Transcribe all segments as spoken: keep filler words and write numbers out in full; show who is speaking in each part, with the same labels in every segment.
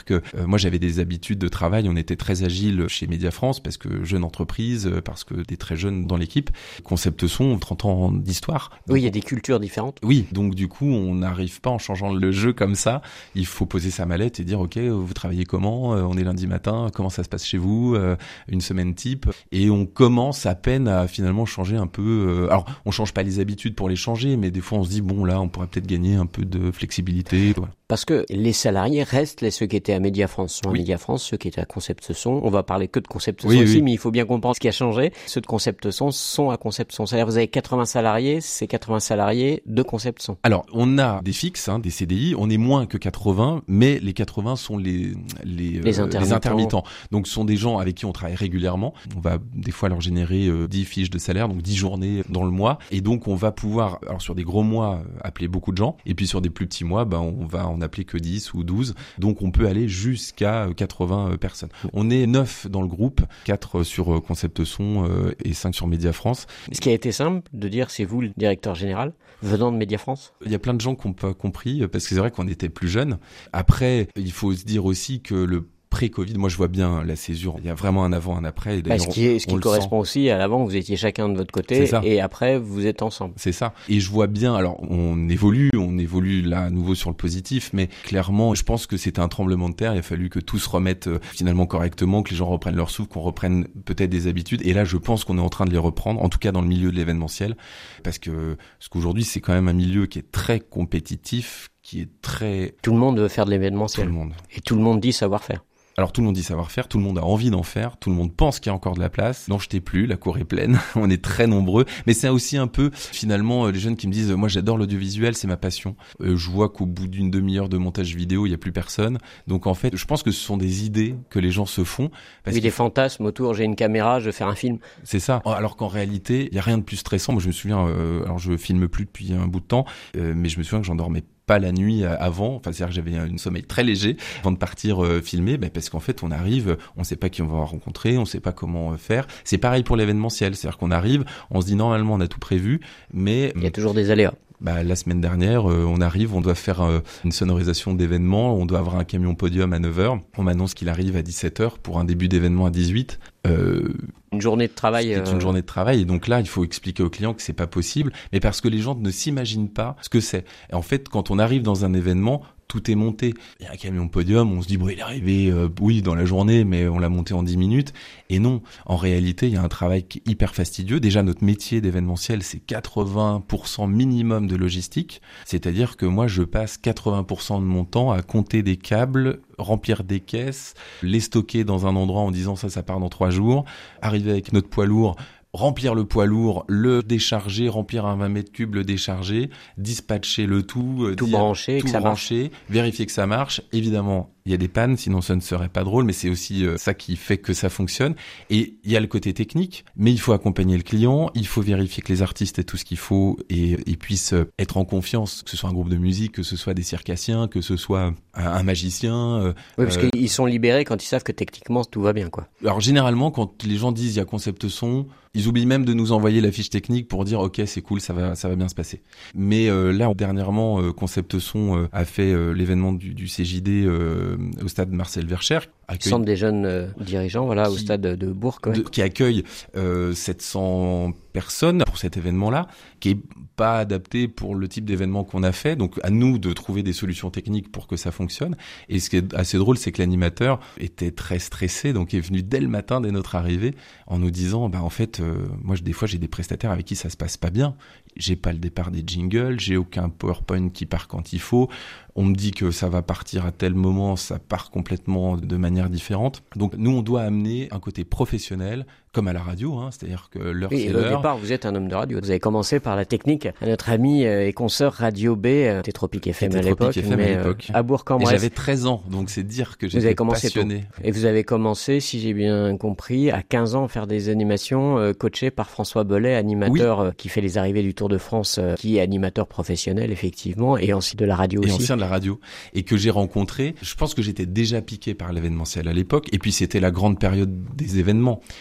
Speaker 1: que euh, moi j'avais des habitudes de travail, on était très agile chez Média France parce que jeune entreprise, parce que des très jeunes dans l'équipe. Concept Son, trente ans d'histoire. Donc,
Speaker 2: oui, il y a des cultures différentes.
Speaker 1: Oui, donc du coup on n'arrive pas en changeant le jeu comme ça. Il faut poser sa mallette et dire ok, vous travaillez comment, euh, on est lundi matin, comment ça se passe chez vous, euh, une semaine type, et on commence à peine à finalement changer un peu. Euh, alors on change pas les habitudes pour les changer, mais des fois on se dit bon là on pourrait peut-être gagner un peu de flexibilité. Voilà.
Speaker 2: Parce que les salariés restent les ceux qui étaient à Média France sont à
Speaker 1: oui.
Speaker 2: Média France, ceux qui étaient à Concept Son. On va parler que de Concept Son
Speaker 1: oui,
Speaker 2: aussi,
Speaker 1: oui.
Speaker 2: mais il faut bien comprendre ce qui a changé. Ceux de Concept Son sont à Concept Son. C'est-à-dire vous avez quatre-vingts salariés, c'est quatre-vingts salariés de Concept Son.
Speaker 1: Alors on a des fixes, hein, des C D I, on est moins que quatre-vingts, mais les quatre-vingts sont les les,
Speaker 2: les,
Speaker 1: euh,
Speaker 2: intermittents.
Speaker 1: les intermittents. Donc ce sont des gens avec qui on travaille régulièrement. On va des fois leur générer euh, dix fiches de salaire, donc dix journées dans le mois, et donc on va pouvoir, alors sur des gros mois, appeler beaucoup de gens, et puis sur des plus petits mois, ben on va en appeler que dix ou douze, donc on peut aller jusqu'à quatre-vingts personnes. On est neuf dans le groupe, quatre sur Concept Son euh, et cinq sur Média France.
Speaker 2: Ce qui a été simple de dire c'est vous le directeur général venant de Média France.
Speaker 1: Il y a plein de gens qui n'ont pas compris, parce que c'est vrai qu'on était plus jeunes. Après, il faut se dire aussi que le pré-Covid, moi je vois bien la césure, il y a vraiment un avant, un après. Et
Speaker 2: bah, ce qui, est, ce qui correspond aussi à l'avant, vous étiez chacun de votre côté et après vous êtes ensemble.
Speaker 1: C'est ça. Et je vois bien, alors on évolue, on évolue là à nouveau sur le positif, mais clairement je pense que c'était un tremblement de terre, il a fallu que tout se remette euh, finalement correctement, que les gens reprennent leur souffle, qu'on reprenne peut-être des habitudes. Et là je pense qu'on est en train de les reprendre, en tout cas dans le milieu de l'événementiel, parce que parce qu'aujourd'hui c'est quand même un milieu qui est très compétitif, qui est très...
Speaker 2: Tout le monde veut faire de l'événementiel.
Speaker 1: Tout le monde.
Speaker 2: Et tout le monde dit savoir-faire.
Speaker 1: Alors tout le monde dit savoir-faire, tout le monde a envie d'en faire, tout le monde pense qu'il y a encore de la place. N'en jetez plus, la cour est pleine, on est très nombreux. Mais c'est aussi un peu, finalement, les jeunes qui me disent « Moi j'adore l'audiovisuel, c'est ma passion euh, ». Je vois qu'au bout d'une demi-heure de montage vidéo, il n'y a plus personne. Donc en fait, je pense que ce sont des idées que les gens se font. Parce
Speaker 2: oui, des faut... fantasmes autour, j'ai une caméra, je vais faire un film.
Speaker 1: C'est ça. Alors qu'en réalité, il n'y a rien de plus stressant. Moi je me souviens, euh, alors je filme plus depuis un bout de temps, euh, mais je me souviens que j'endormais pas la nuit avant, enfin c'est-à-dire que j'avais un sommeil très léger avant de partir euh, filmer, ben, parce qu'en fait on arrive, on sait pas qui on va rencontrer, on sait pas comment euh, faire. C'est pareil pour l'événementiel, c'est-à-dire qu'on arrive, on se dit normalement on a tout prévu, mais
Speaker 2: il y a toujours des aléas.
Speaker 1: Bah, la semaine dernière, euh, on arrive, on doit faire euh, une sonorisation d'événement, on doit avoir un camion podium à neuf heures, on m'annonce qu'il arrive à dix-sept heures pour un début d'événement à dix-huit. Euh,
Speaker 2: une journée de travail.
Speaker 1: C'est
Speaker 2: euh...
Speaker 1: une journée de travail, et donc là, il faut expliquer aux clients que c'est pas possible, mais parce que les gens ne s'imaginent pas ce que c'est. Et en fait, quand on arrive dans un événement, tout est monté. Il y a un camion podium, on se dit bon, il est arrivé, euh, oui, dans la journée, mais on l'a monté en dix minutes. Et non, en réalité, il y a un travail qui est hyper fastidieux. Déjà, notre métier d'événementiel, c'est quatre-vingts pour cent minimum de logistique. C'est-à-dire que moi, je passe quatre-vingts pour cent de mon temps à compter des câbles, remplir des caisses, les stocker dans un endroit en disant ça, ça part dans trois jours, arriver avec notre poids lourd, remplir le poids lourd, le décharger, remplir un vingt mètres cubes, le décharger, dispatcher le tout,
Speaker 2: tout
Speaker 1: dire,
Speaker 2: brancher,
Speaker 1: tout
Speaker 2: que ça
Speaker 1: brancher,
Speaker 2: marche.
Speaker 1: Vérifier que ça marche. Évidemment, il y a des pannes, sinon ça ne serait pas drôle, mais c'est aussi euh, ça qui fait que ça fonctionne. Et il y a le côté technique, mais il faut accompagner le client, il faut vérifier que les artistes aient tout ce qu'il faut et, et puissent être en confiance, que ce soit un groupe de musique, que ce soit des circassiens, que ce soit un, un magicien. Euh,
Speaker 2: oui, parce euh, qu'ils sont libérés quand ils savent que techniquement tout va bien, quoi.
Speaker 1: Alors généralement, quand les gens disent il y a Concept Son, ils oublient même de nous envoyer la fiche technique pour dire ok, c'est cool, ça va ça va bien se passer. Mais euh, là dernièrement, euh, Concept Son euh, a fait euh, l'événement du, du C J D euh, au stade Marcel Vercher,
Speaker 2: accueille... centre des jeunes euh, dirigeants, voilà, qui, au stade de Bourg, ouais.
Speaker 1: de, qui accueille euh, sept cents personnes pour cet événement-là, qui est pas adapté pour le type d'événement qu'on a fait. Donc à nous de trouver des solutions techniques pour que ça fonctionne. Et ce qui est assez drôle, c'est que l'animateur était très stressé, donc est venu dès le matin, dès notre arrivée, en nous disant bah en fait euh, moi des fois j'ai des prestataires avec qui ça se passe pas bien. J'ai pas le départ des jingles, j'ai aucun PowerPoint qui part quand il faut. On me dit que ça va partir à tel moment, ça part complètement de manière différente. Donc nous, on doit amener un côté professionnel, comme à la radio, hein, c'est-à-dire que l'heure
Speaker 2: oui,
Speaker 1: c'est l'heure.
Speaker 2: Au départ, vous êtes un homme de radio. Vous avez commencé par la technique. Notre ami et consoeur Radio B, euh, Tétropique F M à l'époque,
Speaker 1: F M
Speaker 2: mais
Speaker 1: à l'époque.
Speaker 2: Euh, à Bourg-en-Bresse.
Speaker 1: Et j'avais treize ans, donc c'est dire que j'étais passionné.
Speaker 2: Tôt. Et vous avez commencé, si j'ai bien compris, à quinze ans, à faire des animations euh, coachées par François Bellet, animateur oui. euh, qui fait les arrivées du Tour de France, euh, qui est animateur professionnel, effectivement, et ancien de la radio
Speaker 1: et
Speaker 2: aussi.
Speaker 1: Et ancien de la radio. Et que j'ai rencontré, je pense que j'étais déjà piqué par l'événementiel à l'époque, et puis c'était la grande période des événements, parce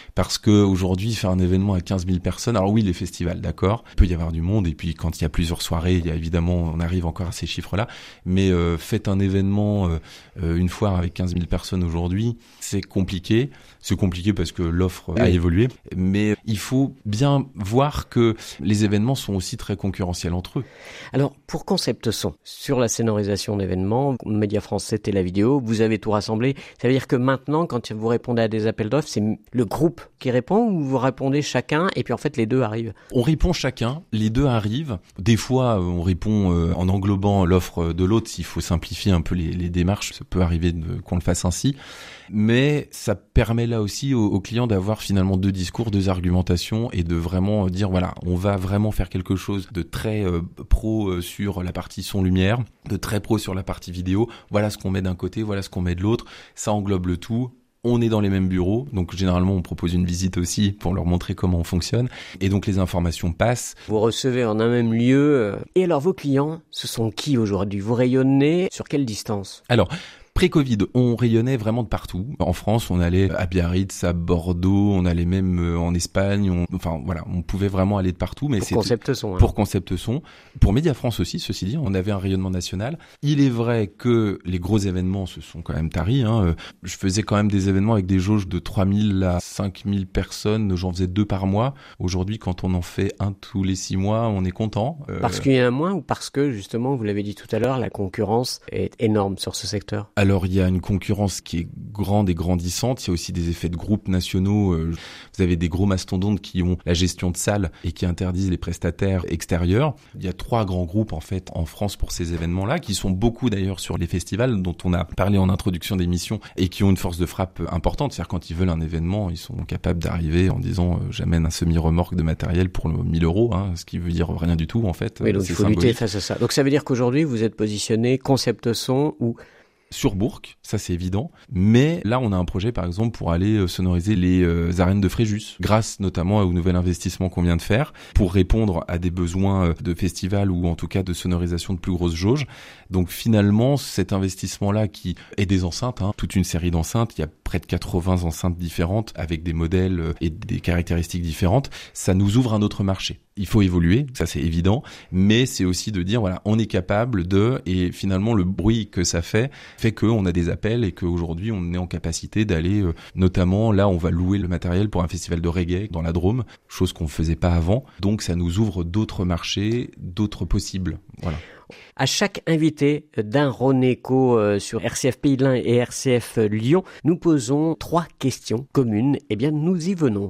Speaker 1: que aujourd'hui faire un événement à quinze mille personnes, alors oui les festivals d'accord, il peut y avoir du monde et puis quand il y a plusieurs soirées, il y a évidemment on arrive encore à ces chiffres-là, mais euh, faites un événement euh, une foire avec quinze mille personnes aujourd'hui, c'est compliqué. C'est compliqué parce que l'offre a évolué, mais il faut bien voir que les événements sont aussi très concurrentiels entre eux.
Speaker 2: Alors, pour Concept Son, sur la scénarisation d'événements, Média France sept et la vidéo, vous avez tout rassemblé. Ça veut dire que maintenant, quand vous répondez à des appels d'offres, c'est le groupe qui répond ou vous répondez chacun et puis en fait les deux arrivent?
Speaker 1: On répond chacun, les deux arrivent. Des fois, on répond en englobant l'offre de l'autre. S'il faut simplifier un peu les, les démarches, ça peut arriver de, qu'on le fasse ainsi. Mais ça permet là aussi aux, aux clients d'avoir finalement deux discours, deux argumentations et de vraiment dire voilà, on va vraiment faire quelque chose de très euh, pro euh, sur la partie son-lumière, de très pro sur la partie vidéo. Voilà ce qu'on met d'un côté, voilà ce qu'on met de l'autre. Ça englobe le tout. On est dans les mêmes bureaux, donc généralement on propose une visite aussi pour leur montrer comment on fonctionne. Et donc les informations passent.
Speaker 2: Vous recevez en un même lieu. Et alors vos clients, ce sont qui aujourd'hui? Vous rayonnez sur quelle distance?
Speaker 1: Alors, pré-Covid, on rayonnait vraiment de partout. En France, on allait à Biarritz, à Bordeaux, on allait même en Espagne. On, enfin voilà, on pouvait vraiment aller de partout. Mais
Speaker 2: pour Concept Son. Hein.
Speaker 1: Pour Concept Son. Pour Média France aussi, ceci dit, on avait un rayonnement national. Il est vrai que les gros événements se sont quand même taris. Hein. Je faisais quand même des événements avec des jauges de trois mille à cinq mille personnes. J'en faisais deux par mois. Aujourd'hui, quand on en fait un tous les six mois, on est content.
Speaker 2: Euh... Parce qu'il y en a moins ou parce que, justement, vous l'avez dit tout à l'heure, la concurrence est énorme sur ce secteur?
Speaker 1: Alors, il y a une concurrence qui est grande et grandissante. Il y a aussi des effets de groupe nationaux. Vous avez des gros mastodontes qui ont la gestion de salles et qui interdisent les prestataires extérieurs. Il y a trois grands groupes, en fait, en France pour ces événements-là, qui sont beaucoup d'ailleurs sur les festivals dont on a parlé en introduction d'émission et qui ont une force de frappe importante. C'est-à-dire, quand ils veulent un événement, ils sont capables d'arriver en disant euh, j'amène un semi-remorque de matériel pour mille euros, hein, ce qui veut dire rien du tout, en fait.
Speaker 2: Oui, donc
Speaker 1: c'est
Speaker 2: il faut
Speaker 1: symbolique.
Speaker 2: lutter face à ça. Donc ça veut dire qu'aujourd'hui, vous êtes positionné Concept Son ou
Speaker 1: sur Bourg, ça c'est évident, mais là on a un projet par exemple pour aller sonoriser les euh, arènes de Fréjus, grâce notamment au nouvel investissement qu'on vient de faire, pour répondre à des besoins de festivals ou en tout cas de sonorisation de plus grosses jauges. Donc finalement cet investissement-là qui est des enceintes, hein, toute une série d'enceintes, il y a près de quatre-vingts enceintes différentes avec des modèles et des caractéristiques différentes, ça nous ouvre un autre marché. Il faut évoluer, ça c'est évident, mais c'est aussi de dire voilà, on est capable de, et finalement le bruit que ça fait fait qu'on a des appels et qu'aujourd'hui on est en capacité d'aller, euh, notamment là on va louer le matériel pour un festival de reggae dans la Drôme, chose qu'on ne faisait pas avant, donc ça nous ouvre d'autres marchés, d'autres possibles, voilà.
Speaker 2: À chaque invité d'un Roneco euh, sur R C F Pays de l'Ain et R C F Lyon, nous posons trois questions communes. Eh bien, nous y venons.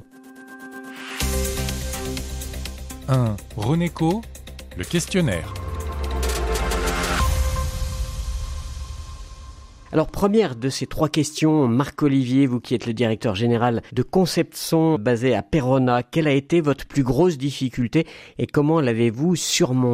Speaker 3: un. Roneco, le questionnaire.
Speaker 2: Alors, première de ces trois questions, Marc-Olivier, vous qui êtes le directeur général de Concept Son basé à Péronne, quelle a été votre plus grosse difficulté et comment l'avez-vous surmontée ?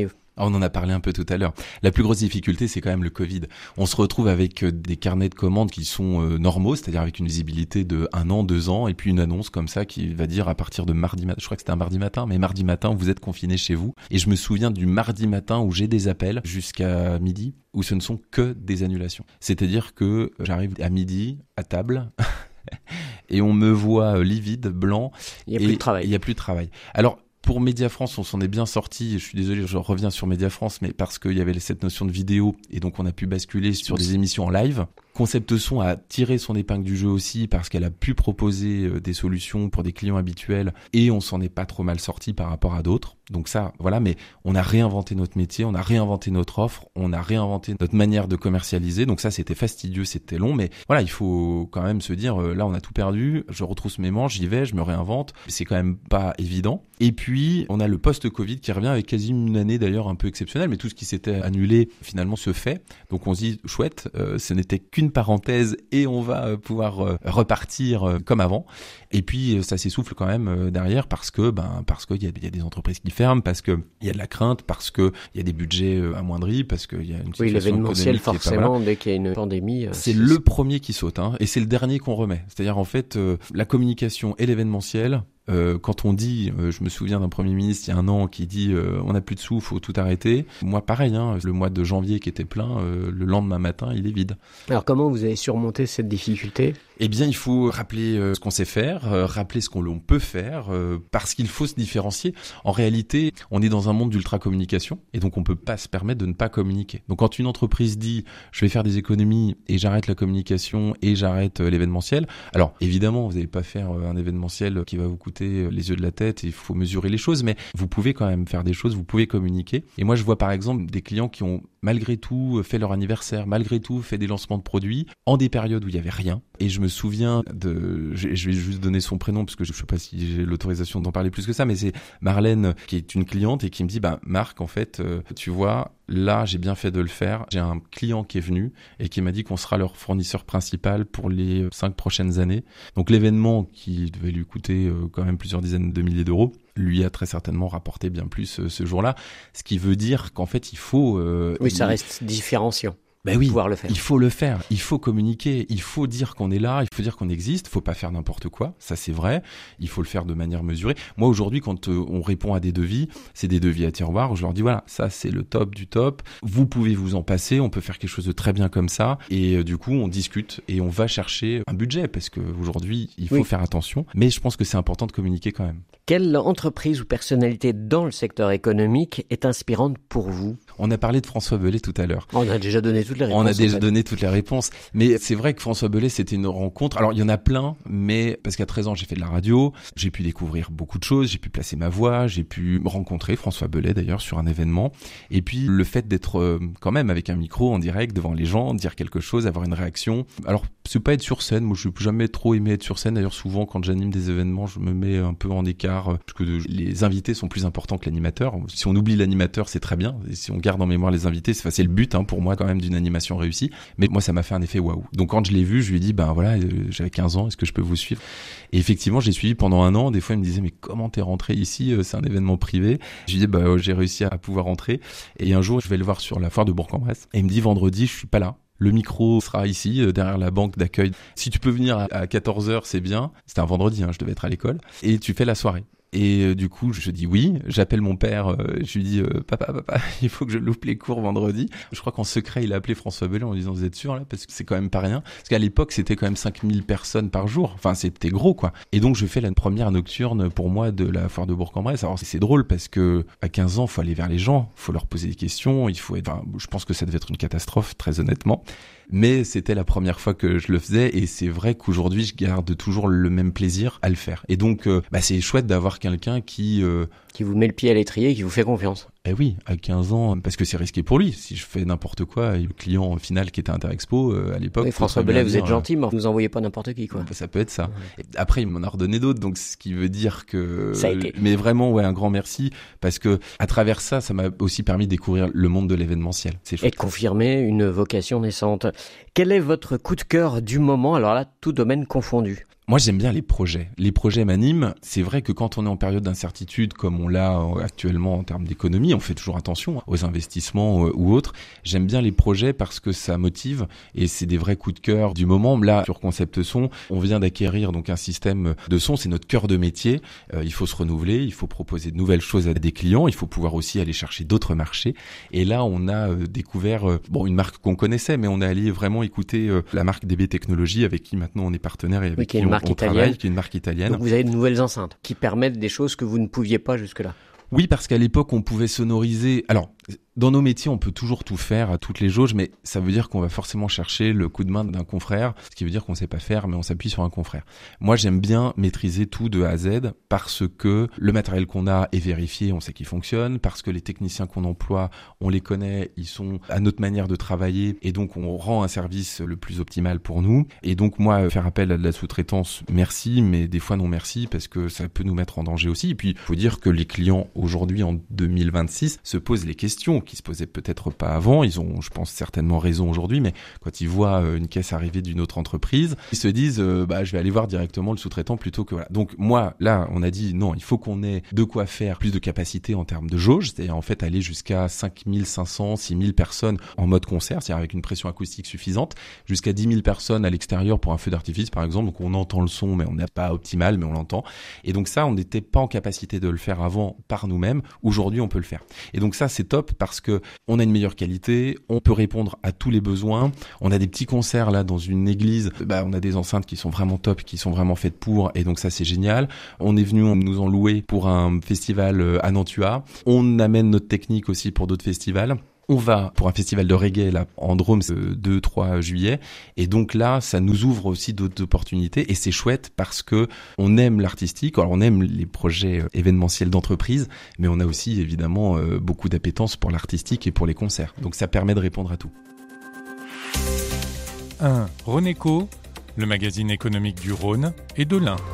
Speaker 1: On en a parlé un peu tout à l'heure. La plus grosse difficulté, c'est quand même le Covid. On se retrouve avec des carnets de commandes qui sont euh, normaux, c'est-à-dire avec une visibilité de un an, deux ans, et puis une annonce comme ça qui va dire à partir de mardi matin, je crois que c'était un mardi matin, mais mardi matin, vous êtes confinés chez vous. Et je me souviens du mardi matin où j'ai des appels jusqu'à midi, où ce ne sont que des annulations. C'est-à-dire que j'arrive à midi, à table... et on me voit livide, blanc.
Speaker 2: Il n'y a plus de travail.
Speaker 1: Il n'y a plus de travail. Alors, pour Média France, on s'en est bien sorti. Je suis désolé, je reviens sur Média France, mais parce qu'il y avait cette notion de vidéo et donc on a pu basculer sur des émissions en live. Concept Son a tiré son épingle du jeu aussi parce qu'elle a pu proposer des solutions pour des clients habituels et on s'en est pas trop mal sorti par rapport à d'autres. Donc ça, voilà, mais on a réinventé notre métier, on a réinventé notre offre, on a réinventé notre manière de commercialiser. Donc ça, c'était fastidieux, c'était long, mais voilà, il faut quand même se dire, là, on a tout perdu, je retrousse mes manches, j'y vais, je me réinvente. C'est quand même pas évident. Et puis, on a le post-Covid qui revient avec quasi une année d'ailleurs un peu exceptionnelle, mais tout ce qui s'était annulé finalement se fait. Donc on se dit, chouette, euh, ce n'était qu'une parenthèse et on va euh, pouvoir euh, repartir euh, comme avant. Et puis, euh, ça s'essouffle quand même euh, derrière parce que, ben, parce qu'il y a, y a des entreprises qui ferment, parce que il y a de la crainte, parce que il y a des budgets euh, amoindris, parce qu'il y a une situation
Speaker 2: oui, l'événementiel
Speaker 1: économique
Speaker 2: forcément,
Speaker 1: qui est pas, voilà.
Speaker 2: Dès qu'il y a une pandémie. Euh,
Speaker 1: c'est, c'est le premier qui saute, hein, et c'est le dernier qu'on remet. C'est-à-dire en fait, euh, la communication et l'événementiel, Euh, quand on dit, euh, je me souviens d'un Premier ministre il y a un an qui dit euh, on n'a plus de sous, faut tout arrêter. Moi pareil, hein, le mois de janvier qui était plein, euh, le lendemain matin il est vide.
Speaker 2: Alors comment vous avez surmonté cette difficulté ?
Speaker 1: Eh bien il faut rappeler euh, ce qu'on sait faire, euh, rappeler ce qu'on l'on peut faire, euh, parce qu'il faut se différencier. En réalité, on est dans un monde d'ultra-communication et donc on peut pas se permettre de ne pas communiquer. Donc quand une entreprise dit je vais faire des économies et j'arrête la communication et j'arrête euh, l'événementiel, alors évidemment vous n'allez pas faire euh, un événementiel qui va vous coûter les yeux de la tête, il faut mesurer les choses, mais vous pouvez quand même faire des choses, vous pouvez communiquer. Et moi je vois par exemple des clients qui ont malgré tout fait leur anniversaire, malgré tout fait des lancements de produits en des périodes où il y avait rien. Et je me souviens de, je vais juste donner son prénom parce que je sais pas si j'ai l'autorisation d'en parler plus que ça, mais c'est Marlène qui est une cliente et qui me dit bah Marc, en fait euh, tu vois là j'ai bien fait de le faire, j'ai un client qui est venu et qui m'a dit qu'on sera leur fournisseur principal pour les cinq prochaines années. Donc l'événement qui devait lui coûter euh, quand même plusieurs dizaines de milliers d'euros lui a très certainement rapporté bien plus euh, ce jour-là, ce qui veut dire qu'en fait il faut euh,
Speaker 2: oui ça reste différenciant.
Speaker 1: Ben oui,
Speaker 2: pouvoir le faire.
Speaker 1: Il faut le faire, il faut communiquer, il faut dire qu'on est là, il faut dire qu'on existe, faut pas faire n'importe quoi, ça c'est vrai, il faut le faire de manière mesurée. Moi aujourd'hui quand euh, on répond à des devis, c'est des devis à tiroir, je leur dis voilà, ça c'est le top du top, vous pouvez vous en passer, on peut faire quelque chose de très bien comme ça, et euh, du coup on discute et on va chercher un budget, parce qu'aujourd'hui il faut oui. faire attention, mais je pense que c'est important de communiquer quand même.
Speaker 2: Quelle entreprise ou personnalité dans le secteur économique est inspirante pour vous ?
Speaker 1: On a parlé de François Bellet tout à l'heure.
Speaker 2: On a déjà donné toutes les réponses.
Speaker 1: On a déjà
Speaker 2: en fait.
Speaker 1: donné toutes les réponses. Mais c'est vrai que François Bellet, c'était une rencontre. Alors, il y en a plein, mais parce qu'à treize ans, j'ai fait de la radio, j'ai pu découvrir beaucoup de choses, j'ai pu placer ma voix, j'ai pu rencontrer François Bellet d'ailleurs sur un événement. Et puis, le fait d'être euh, quand même avec un micro en direct devant les gens, dire quelque chose, avoir une réaction. Alors, c'est pas être sur scène. Moi, je n'ai jamais trop aimé être sur scène. D'ailleurs, souvent, quand j'anime des événements, je me mets un peu en écart, parce que les invités sont plus importants que l'animateur. Si on oublie l'animateur, c'est très bien. Et si on garde en mémoire les invités, c'est, c'est le but hein, pour moi quand même d'une animation réussie. Mais moi, ça m'a fait un effet waouh. Donc quand je l'ai vu, je lui ai dit, ben voilà, euh, j'avais quinze ans, est-ce que je peux vous suivre ? Et effectivement, j'ai suivi pendant un an. Des fois, il me disait, mais comment t'es rentré ici ? C'est un événement privé. Je lui dis, bah j'ai réussi à pouvoir rentrer. Et un jour, je vais le voir sur la foire de Bourg-en-Bresse. Et il me dit, vendredi, je suis pas là. Le micro sera ici, euh, derrière la banque d'accueil. Si tu peux venir à, à quatorze heures, c'est bien. C'était un vendredi, hein, je devais être à l'école. Et tu fais la soirée. Et euh, du coup, je dis oui, j'appelle mon père, euh, je lui dis euh, papa, papa, il faut que je loupe les cours vendredi. Je crois qu'en secret, il a appelé François Bellet en lui disant vous êtes sûr là, parce que c'est quand même pas rien. Parce qu'à l'époque, c'était quand même cinq mille personnes par jour. Enfin, c'était gros quoi. Et donc, je fais la première nocturne pour moi de la foire de Bourg-en-Bresse. Alors, c'est, c'est drôle parce que à quinze ans, faut aller vers les gens, faut leur poser des questions, il faut être. Enfin, je pense que ça devait être une catastrophe, très honnêtement. Mais c'était la première fois que je le faisais et c'est vrai qu'aujourd'hui je garde toujours le même plaisir à le faire. Et donc euh, bah, c'est chouette d'avoir quelqu'un qui euh...
Speaker 2: qui vous met le pied à l'étrier et qui vous fait confiance.
Speaker 1: Eh oui, à quinze ans, parce que c'est risqué pour lui. Si je fais n'importe quoi, et le client final qui était Interexpo euh, à l'époque.
Speaker 2: Oui, François Bellet, vous êtes gentil, mais vous nous envoyez pas n'importe qui, quoi.
Speaker 1: Bah, ça peut être ça. Ouais. Et après, il m'en a redonné d'autres, donc ce qui veut dire que.
Speaker 2: Ça a été.
Speaker 1: Mais vraiment, ouais, un grand merci, parce que à travers ça, ça m'a aussi permis de découvrir le monde de l'événementiel. C'est chouette.
Speaker 2: Et de confirmer une vocation naissante. Quel est votre coup de cœur du moment ? Alors là, tout domaine confondu.
Speaker 1: Moi, j'aime bien les projets. Les projets m'animent. C'est vrai que quand on est en période d'incertitude, comme on l'a actuellement en termes d'économie, on fait toujours attention aux investissements ou autres. J'aime bien les projets parce que ça motive et c'est des vrais coups de cœur du moment. Là, sur Concept Son, on vient d'acquérir donc un système de son. C'est notre cœur de métier. Euh, il faut se renouveler, il faut proposer de nouvelles choses à des clients. Il faut pouvoir aussi aller chercher d'autres marchés. Et là, on a euh, découvert euh, bon une marque qu'on connaissait, mais on est allé vraiment écouter euh, la marque D B Technologies avec qui maintenant on est partenaire et avec
Speaker 2: oui,
Speaker 1: qui
Speaker 2: on, on travaille,
Speaker 1: qui est une marque italienne.
Speaker 2: Donc vous avez de nouvelles enceintes qui permettent des choses que vous ne pouviez pas jusque-là.
Speaker 1: Oui, parce qu'à l'époque, on pouvait sonoriser. Alors, dans nos métiers, on peut toujours tout faire à toutes les jauges, mais ça veut dire qu'on va forcément chercher le coup de main d'un confrère, ce qui veut dire qu'on sait pas faire, mais on s'appuie sur un confrère. Moi, j'aime bien maîtriser tout de A à Z parce que le matériel qu'on a est vérifié, on sait qu'il fonctionne, parce que les techniciens qu'on emploie, on les connaît, ils sont à notre manière de travailler, et donc on rend un service le plus optimal pour nous. Et donc moi, faire appel à de la sous-traitance, merci, mais des fois non merci, parce que ça peut nous mettre en danger aussi. Et puis, il faut dire que les clients aujourd'hui, en deux mille vingt-six, se posent les questions. question qui se posait peut-être pas avant. Ils ont, je pense, certainement raison aujourd'hui, mais quand ils voient une caisse arriver d'une autre entreprise, ils se disent euh, bah je vais aller voir directement le sous-traitant plutôt que voilà. Donc moi là, on a dit non, il faut qu'on ait de quoi faire plus de capacité en termes de jauge, c'est-à-dire en fait aller jusqu'à cinq mille cinq cents, six mille personnes en mode concert, c'est-à-dire avec une pression acoustique suffisante, jusqu'à dix mille personnes à l'extérieur pour un feu d'artifice par exemple. Donc on entend le son, mais on n'est pas optimal, mais on l'entend. Et donc ça, on n'était pas en capacité de le faire avant par nous-mêmes. Aujourd'hui, on peut le faire. Et donc ça, c'est top parce que on a une meilleure qualité, on peut répondre à tous les besoins. On a des petits concerts là dans une église, bah, on a des enceintes qui sont vraiment top, qui sont vraiment faites pour, et donc ça c'est génial. On est venu, on nous en louer pour un festival à Nantua. On amène notre technique aussi pour d'autres festivals. On va pour un festival de reggae là en Drôme le deux trois juillet, et donc là ça nous ouvre aussi d'autres opportunités, et c'est chouette parce que on aime l'artistique. Alors on aime les projets événementiels d'entreprise, mais on a aussi évidemment euh, beaucoup d'appétence pour l'artistique et pour les concerts, donc ça permet de répondre à tout.
Speaker 3: un. Rhoneco, le magazine économique du Rhône et de l'Ain.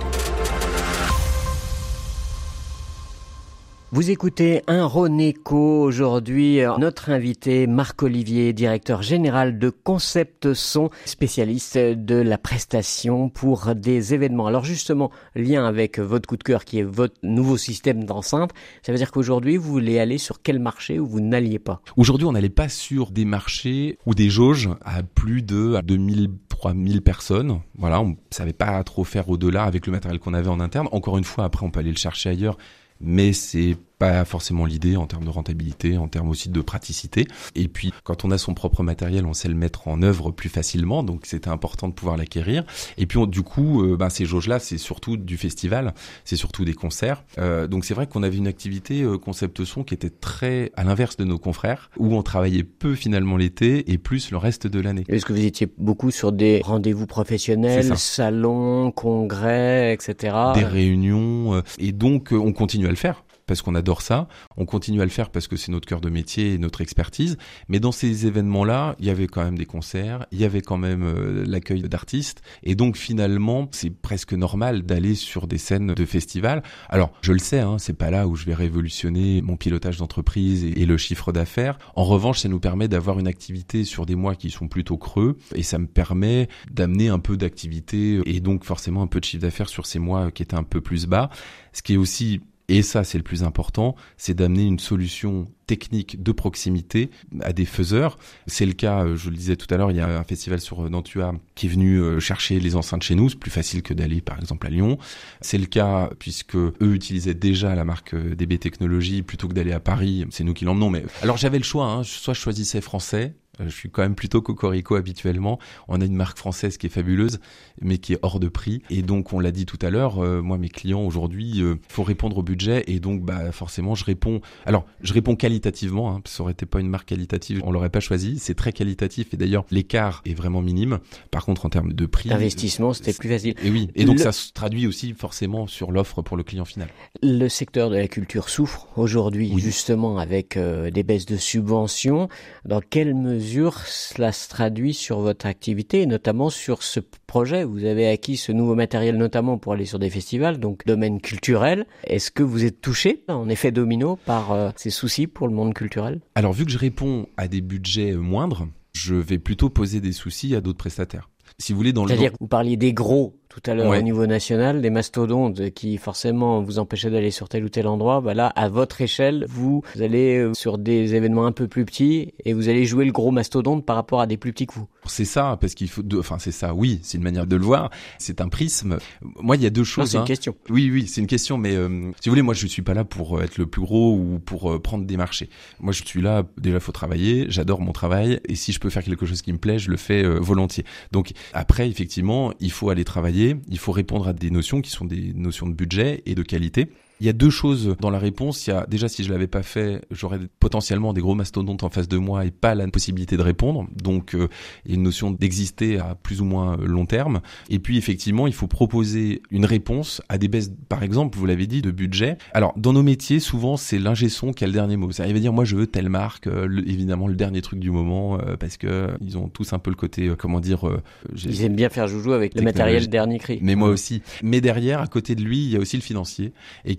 Speaker 2: Vous écoutez un Rhoneco. Aujourd'hui, notre invité Marc Olivier, directeur général de Concept Son, spécialiste de la prestation pour des événements. Alors justement, lien avec votre coup de cœur qui est votre nouveau système d'enceinte, ça veut dire qu'aujourd'hui, vous voulez aller sur quel marché où vous n'alliez pas?
Speaker 1: Aujourd'hui, on n'allait pas sur des marchés ou des jauges à plus de deux mille, trois mille personnes. Voilà, on savait pas trop faire au-delà avec le matériel qu'on avait en interne. Encore une fois, après, on peut aller le chercher ailleurs, mais c'est pas forcément l'idée en termes de rentabilité, en termes aussi de praticité. Et puis, quand on a son propre matériel, on sait le mettre en œuvre plus facilement, donc c'était important de pouvoir l'acquérir. Et puis, on, du coup, euh, ben, ces jauges-là, c'est surtout du festival, c'est surtout des concerts. Euh, donc, c'est vrai qu'on avait une activité euh, Concept Son qui était très à l'inverse de nos confrères, où on travaillait peu finalement l'été et plus le reste de l'année.
Speaker 2: Est-ce que vous étiez beaucoup sur des rendez-vous professionnels, salons, congrès, et cetera?
Speaker 1: Des réunions, euh, et donc euh, on continue à le faire. Parce qu'on adore ça, on continue à le faire parce que c'est notre cœur de métier et notre expertise. Mais dans ces événements-là, il y avait quand même des concerts, il y avait quand même euh, l'accueil d'artistes. Et donc finalement, c'est presque normal d'aller sur des scènes de festival. Alors, je le sais, hein, c'est pas là où je vais révolutionner mon pilotage d'entreprise et, et le chiffre d'affaires. En revanche, ça nous permet d'avoir une activité sur des mois qui sont plutôt creux. Et ça me permet d'amener un peu d'activité et donc forcément un peu de chiffre d'affaires sur ces mois qui étaient un peu plus bas. Ce qui est aussi... Et ça, c'est le plus important, c'est d'amener une solution technique de proximité à des faiseurs. C'est le cas, je le disais tout à l'heure, il y a un festival sur Nantua qui est venu chercher les enceintes chez nous. C'est plus facile que d'aller, par exemple, à Lyon. C'est le cas puisque eux utilisaient déjà la marque D B Technologies plutôt que d'aller à Paris. C'est nous qui l'emmenons. Mais alors, j'avais le choix, hein. Soit je choisissais français. Je suis quand même plutôt cocorico habituellement. On a une marque française qui est fabuleuse, mais qui est hors de prix. Et donc, on l'a dit tout à l'heure, euh, moi, mes clients aujourd'hui, il euh, faut répondre au budget. Et donc, bah, forcément, je réponds. Alors, je réponds qualitativement. Hein, ça aurait été pas une marque qualitative, on l'aurait pas choisi. C'est très qualitatif. Et d'ailleurs, l'écart est vraiment minime. Par contre, en termes de prix,
Speaker 2: investissement, c'était plus facile.
Speaker 1: Et oui. Et donc,
Speaker 2: le...
Speaker 1: ça se traduit aussi forcément sur l'offre pour le client final.
Speaker 2: Le secteur de la culture souffre aujourd'hui,
Speaker 1: oui.
Speaker 2: justement, avec euh, des baisses de subventions. Dans quelle mesure cela se traduit sur votre activité, et notamment sur ce projet? Vous avez acquis ce nouveau matériel notamment pour aller sur des festivals, donc domaine culturel. Est-ce que vous êtes touché en effet domino par euh, ces soucis pour le monde culturel?
Speaker 1: Alors, vu que je réponds à des budgets moindres, je vais plutôt poser des soucis à d'autres prestataires. Si vous voulez, dans le
Speaker 2: C'est-à-dire que vous parliez des gros tout à l'heure, ouais, au niveau national, des mastodontes qui forcément vous empêchaient d'aller sur tel ou tel endroit. Bah là, à votre échelle, vous, vous allez sur des événements un peu plus petits et vous allez jouer le gros mastodonte par rapport à des plus petits que vous.
Speaker 1: C'est ça, parce qu'il faut, de... enfin c'est ça, oui, c'est une manière de le voir. C'est un prisme. Moi, il y a deux choses.
Speaker 2: Non, c'est
Speaker 1: hein.
Speaker 2: une question.
Speaker 1: Oui, oui, c'est une question, mais euh, si vous voulez, moi, je suis pas là pour être le plus gros ou pour euh, prendre des marchés. Moi, je suis là. Déjà, faut travailler. J'adore mon travail, et si je peux faire quelque chose qui me plaît, je le fais euh, volontiers. Donc après, effectivement, il faut aller travailler. Il faut répondre à des notions qui sont des notions de budget et de qualité. Il y a deux choses dans la réponse. Il y a déjà, si je l'avais pas fait, j'aurais potentiellement des gros mastodontes en face de moi et pas la possibilité de répondre. Donc, euh, il y a une notion d'exister à plus ou moins long terme. Et puis, effectivement, il faut proposer une réponse à des baisses, par exemple, vous l'avez dit, de budget. Alors, dans nos métiers, souvent, c'est l'ingé son qui a le dernier mot. Ça arrive à dire, moi, je veux telle marque, euh, le, évidemment, le dernier truc du moment, euh, parce que euh, ils ont tous un peu le côté, euh, comment dire, euh,
Speaker 2: ils aiment bien faire joujou avec le matériel dernier cri.
Speaker 1: Mais moi aussi. Mais derrière, à côté de lui, il y a aussi le financier et qui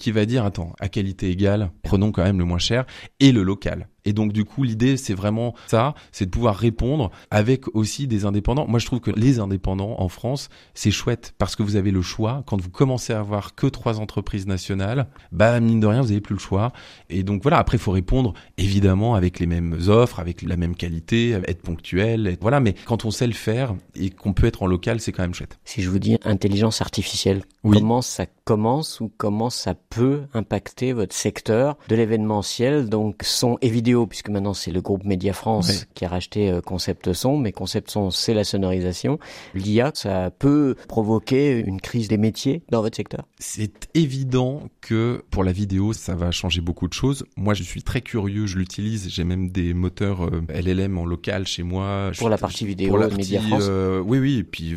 Speaker 1: qui va dire, attends, à qualité égale, prenons quand même le moins cher et le local. Et donc du coup l'idée c'est vraiment ça, c'est de pouvoir répondre avec aussi des indépendants. Moi je trouve que les indépendants en France c'est chouette parce que vous avez le choix. Quand vous commencez à avoir que trois entreprises nationales, bah mine de rien vous avez plus le choix. Et donc voilà, après il faut répondre évidemment avec les mêmes offres, avec la même qualité, être ponctuel, être... voilà. Mais quand on sait le faire et qu'on peut être en local, c'est quand même chouette.
Speaker 2: Si je vous dis intelligence artificielle, oui. Comment ça commence ou comment ça peut impacter votre secteur de l'événementiel, donc son et vidéo, puisque maintenant c'est le groupe Média France ouais. qui a racheté euh, Concept Son, mais Concept Son c'est la sonorisation. L'I A, ça peut provoquer une crise des métiers dans votre secteur?
Speaker 1: C'est évident que pour la vidéo, ça va changer beaucoup de choses. Moi, je suis très curieux, je l'utilise, j'ai même des moteurs euh, L L M en local chez moi.
Speaker 2: Pour je, la partie vidéo de Média France
Speaker 1: euh, Oui, oui, et puis